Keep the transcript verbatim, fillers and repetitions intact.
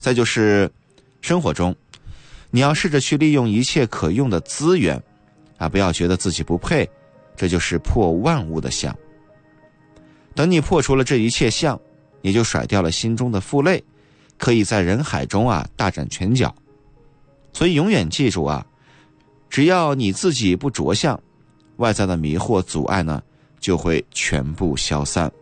再就是生活中，你要试着去利用一切可用的资源啊，不要觉得自己不配，这就是破万物的相。等你破除了这一切相，也就甩掉了心中的负累，可以在人海中啊大展拳脚。所以永远记住啊，只要你自己不着相，外在的迷惑阻碍呢就会全部消散。